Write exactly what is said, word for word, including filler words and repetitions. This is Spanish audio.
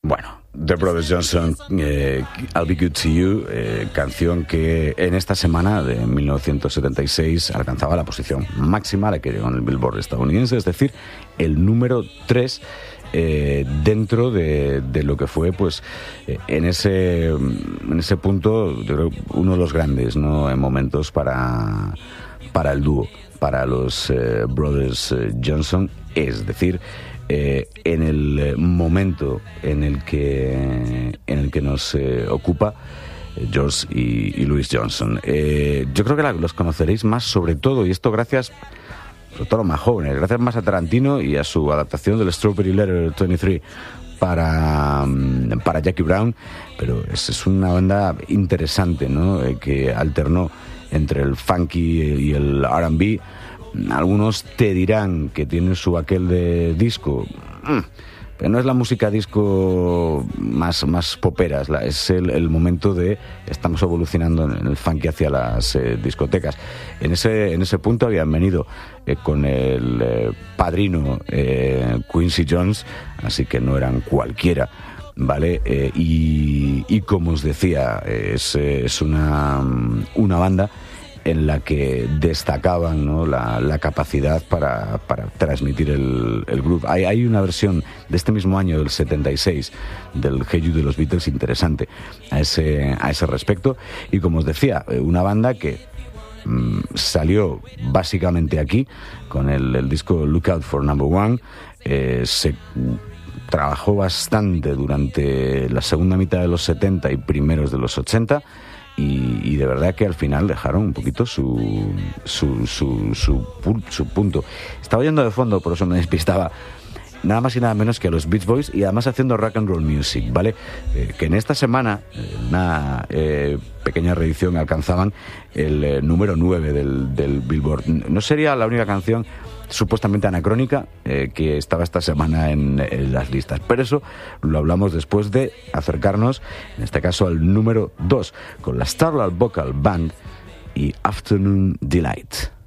Bueno, The Brothers Johnson, eh, I'll Be Good to You, eh, canción que en esta semana de mil novecientos setenta y seis alcanzaba la posición máxima, la que llegó en el Billboard estadounidense, es decir, el número tres eh, dentro de, de lo que fue, pues, eh, en ese en ese punto, yo creo, uno de los grandes, ¿no?, en momentos para, para el dúo, para los eh, Brothers eh, Johnson, es decir, Eh, en el momento en el que en el que nos eh, ocupa eh, George y, y Louis Johnson. Eh, yo creo que la, los conoceréis más, sobre todo, y esto gracias, sobre todo a los más jóvenes, gracias más a Tarantino y a su adaptación del Strawberry Letter veintitrés para, para Jackie Brown, pero es, es una banda interesante, ¿no?, eh, que alternó entre el funky y el R and B. Algunos te dirán que tiene su aquel de disco, pero no es la música disco más, más popera, es, la, es el, el momento de estamos evolucionando en el funky hacia las eh, discotecas. En ese, en ese punto habían venido eh, con el eh, padrino eh, Quincy Jones, así que no eran cualquiera, ¿vale? Eh, y, y como os decía, es, es una, una banda en la que destacaban, ¿no?, la, la capacidad para, para transmitir el, el groove. Hay, hay una versión de este mismo año, del setenta y seis, del Hey You de los Beatles, interesante a ese, a ese respecto. Y como os decía, una banda que mmm, salió básicamente aquí con el, el disco Look Out for Number One. Eh, se trabajó bastante durante la segunda mitad de los setenta y primeros de los ochenta. Y, y de verdad que al final dejaron un poquito su su, su, su, su punto. Estaba yendo de fondo, por eso me despistaba, nada más y nada menos que a los Beach Boys, y además haciendo rock and roll music, ¿vale? Eh, que en esta semana, eh, una eh, pequeña reedición, alcanzaban el eh, número nueve del, del Billboard. No sería la única canción supuestamente anacrónica eh, que estaba esta semana en, en las listas, pero eso lo hablamos después de acercarnos, en este caso, al número dos, con la Starlight Vocal Band y Afternoon Delight.